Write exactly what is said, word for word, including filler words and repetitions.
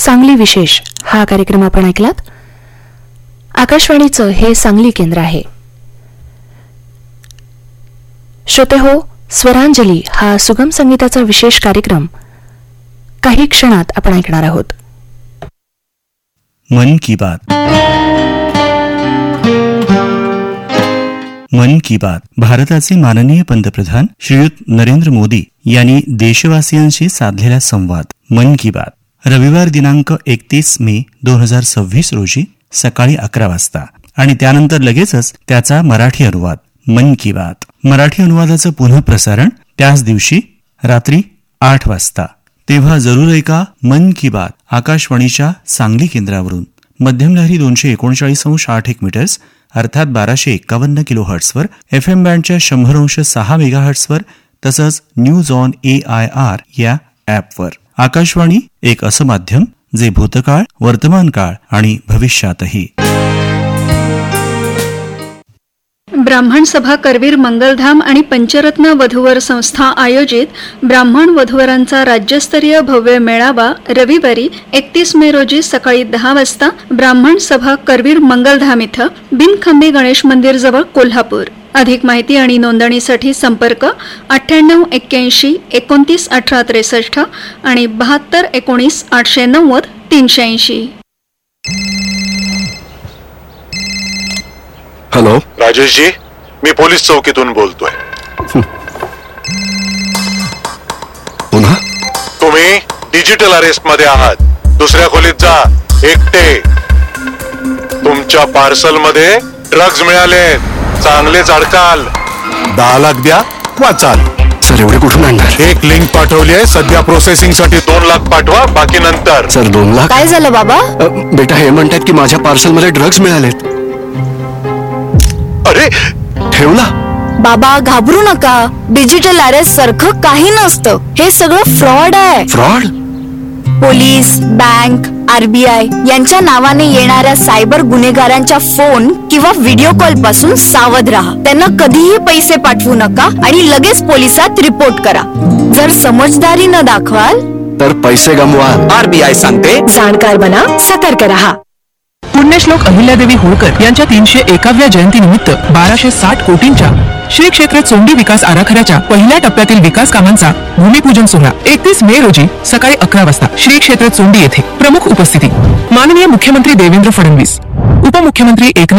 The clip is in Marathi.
सांगली विशेष हा कार्यक्रम आपण ऐकलात. आकाशवाणीचं हे सांगली केंद्र आहे. श्रोते हो, स्वरांजली हा सुगम संगीताचा विशेष कार्यक्रम काही क्षणात आपण ऐकणार आहोत. मन की बात. मन की बात भारताचे माननीय पंतप्रधान श्रीयुत नरेंद्र मोदी यांनी देशवासियांशी साधलेला संवाद. मन की बात रविवार दिनांक एकतीस मे दोन हजार सव्वीस रोजी सकाळी अकरा वाजता आणि त्यानंतर लगेचच त्याचा मराठी अनुवाद. मन की बात मराठी अनुवादाचं पुनःप्रसारण त्याच दिवशी रात्री आठ वाजता. तेव्हा जरूर ऐका मन की बात आकाशवाणीच्या सांगली केंद्रावरून. मध्यम लहरी दोनशे एकोणचाळीस अंश आठ एक मीटर्स अर्थात बाराशे एक्कावन्न किलो हर्ट्सवर, एफ एम बँडच्या शंभर अंश सहा मेगा हर्ट्सवर, तसंच news on A I R या ॲपवर. आकाशवाणी एक असं माध्यम जे भूतकाळ, वर्तमान काळ आणि भविष्यातही. ब्राह्मण सभा करवीर मंगलधाम आणि पंचरत्न वधूवर संस्था आयोजित ब्राह्मण वधूवरांचा राज्यस्तरीय भव्य मेळावा रविवारी एकतीस मे रोजी सकाळी दहा वाजता ब्राह्मण सभा करवीर मंगलधाम इथं बिनखंबी गणेश मंदिर जवळ कोल्हापूर. अधिक माहिती आणि नोंदणीसाठी संपर्क अठ्ठ्याण्णव एक्क्याऐंशी एकोणतीस अठरा त्रेसष्ट आणि बहात्तर एकोणीस आठशे नव्वद तीनशे ऐंशी. हॅलो राजेशजी, मी पोलीस चौकीतून बोलतोय. पुन्हा तुम्ही डिजिटल अरेस्ट मध्ये आहात. दुसऱ्या खोलीत जा, एकटे. तुमच्या पार्सल मध्ये ड्रग्ज मिळाले. चांगलेच अडकाल. दहा लाख द्या वाचाल. सर एवढे कुठून आणणार? एक लिंक पाठवली आहे. सध्या प्रोसेसिंग साठी दोन लाख पाठवा, बाकी नंतर. सर दोन लाख काय झालं बाबा? अ, बेटा हे म्हणतात की माझ्या पार्सल मध्ये ड्रग्ज मिळालेत. अरे ठेवला. बाबा घाबरू नका. डिजिटल अरेस्ट सारखं काही नसतं. हे सगळं फ्रॉड आहे. फ्रॉड? पोलीस, बँक, आरबीआय यांच्या नावाने येणाऱ्या सायबर गुन्हेगारांच्या फोन किंवा व्हिडिओ कॉल पासून सावध राहा. त्यांना कधीही पैसे पाठवू नका आणि लगेच पोलिसात रिपोर्ट करा. जर समजदारी न दाखवाल तर पैसे गमवाल. आरबीआय सांगते, जाणकार बना, सतर्क रहा. पुण्यश्लोक अहिल्यादेवी होळकर यांच्या तीनशे एकाव्या जयंतीनिमित्त बाराशे साठ कोटींच्या श्री क्षेत्र चोंडी विकास आराखड्याच्या पहिल्या टप्प्यातील विकास कामांचा भूमिपूजन सोहळा एकतीस मे रोजी सकाळी अकरा वाजता श्री क्षेत्र चोंडी येथे. प्रमुख उपस्थिती माननीय मुख्यमंत्री देवेंद्र फडणवीस, उपमुख्यमंत्री एकनाथ